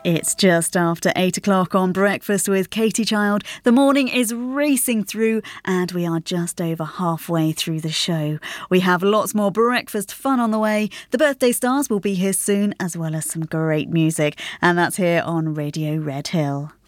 It's just after 8 o'clock on Breakfast with Katie Child. The morning is racing through and we are just over halfway through the show. We have lots more breakfast fun on the way. The birthday stars will be here soon, as well as some great music. And that's here on Radio Red Hill.